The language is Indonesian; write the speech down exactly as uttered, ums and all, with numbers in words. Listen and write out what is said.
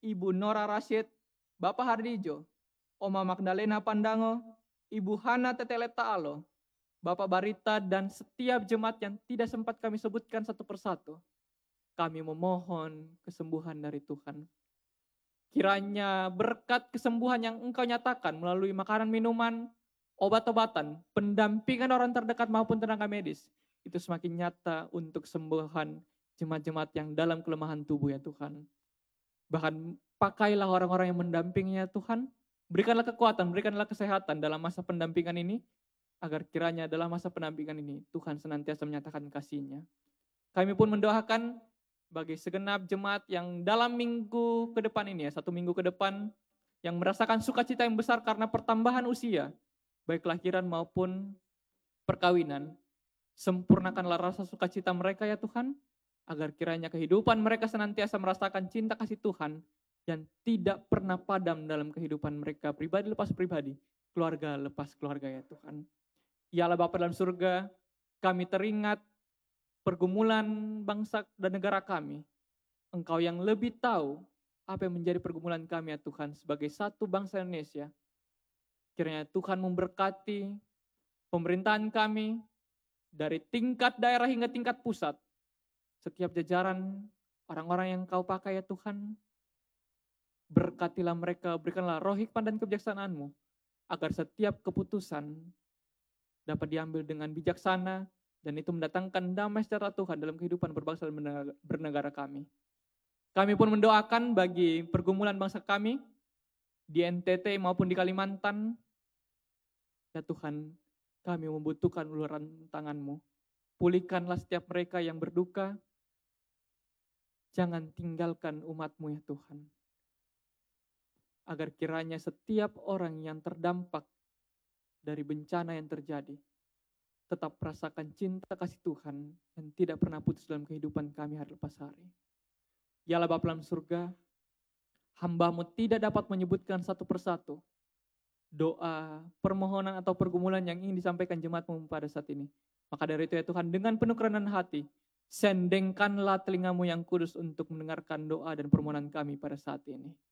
Ibu Nora Rashid, Bapak Hardijo, Oma Magdalena Pandango, Ibu Hana Tetele Taalo, Bapak Barita, dan setiap jemaat yang tidak sempat kami sebutkan satu persatu. Kami memohon kesembuhan dari Tuhan. Kiranya berkat kesembuhan yang Engkau nyatakan melalui makanan, minuman, obat-obatan, pendampingan orang terdekat maupun tenaga medis, itu semakin nyata untuk kesembuhan jemaat-jemaat yang dalam kelemahan tubuh ya Tuhan. Bahkan pakailah orang-orang yang mendampinginya Tuhan, berikanlah kekuatan, berikanlah kesehatan dalam masa pendampingan ini, agar kiranya dalam masa pendampingan ini Tuhan senantiasa menyatakan kasih-Nya. Kami pun mendoakan bagi segenap jemaat yang dalam minggu ke depan ini ya, satu minggu ke depan, yang merasakan sukacita yang besar karena pertambahan usia, baik kelahiran maupun perkawinan. Sempurnakanlah rasa sukacita mereka ya Tuhan, agar kiranya kehidupan mereka senantiasa merasakan cinta kasih Tuhan yang tidak pernah padam dalam kehidupan mereka, pribadi lepas pribadi, keluarga lepas keluarga ya Tuhan. Ya Allah Bapa dalam surga, kami teringat pergumulan bangsa dan negara kami. Engkau yang lebih tahu apa yang menjadi pergumulan kami ya Tuhan sebagai satu bangsa Indonesia. Kiranya Tuhan memberkati pemerintahan kami dari tingkat daerah hingga tingkat pusat. Setiap jajaran orang-orang yang Kau pakai ya Tuhan, berkatilah mereka, berikanlah roh hikmat dan kebijaksanaan-Mu, agar setiap keputusan dapat diambil dengan bijaksana, dan itu mendatangkan damai sejahtera Tuhan dalam kehidupan berbangsa dan bernegara kami. Kami pun mendoakan bagi pergumulan bangsa kami di N T T maupun di Kalimantan. Ya Tuhan, kami membutuhkan uluran tangan-Mu. Pulihkanlah setiap mereka yang berduka. Jangan tinggalkan umat-Mu ya Tuhan. Agar kiranya setiap orang yang terdampak dari bencana yang terjadi tetap merasakan cinta kasih Tuhan yang tidak pernah putus dalam kehidupan kami hari lepas hari. Ya Allah Bapa dalam surga, hamba-Mu tidak dapat menyebutkan satu persatu doa, permohonan atau pergumulan yang ingin disampaikan jemaat-Mu pada saat ini. Maka dari itu ya Tuhan, dengan penuh kerenan hati, sendengkanlah telinga-Mu yang kudus untuk mendengarkan doa dan permohonan kami pada saat ini.